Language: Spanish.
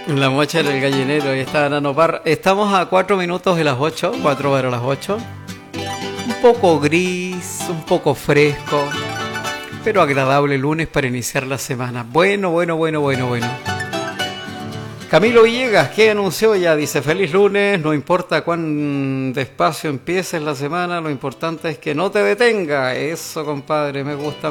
La mocha en el gallinero, ahí está Nano Parra. Estamos a 4 minutos de las 8, 4 para las 8. Un poco gris, un poco fresco, pero agradable lunes para iniciar la semana. Bueno. Camilo Villegas, ¿qué anunció ya? Dice, feliz lunes, no importa cuán despacio empieces la semana, lo importante es que no te detenga. Eso, compadre, me gusta.